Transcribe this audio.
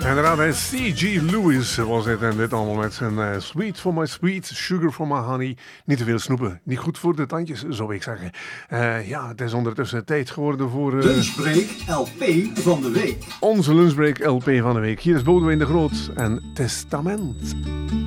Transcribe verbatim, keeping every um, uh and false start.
Inderdaad, C G. Lewis was dit en dit allemaal met zijn uh, Sweet for my sweet, Sugar for my honey. Niet te veel snoepen, niet goed voor de tandjes, zou ik zeggen. Uh, ja, het is ondertussen tijd geworden voor... Uh, Lunchbreak L P van de week. Onze Lunchbreak L P van de week. Hier is Boudewijn de Groot en Testament.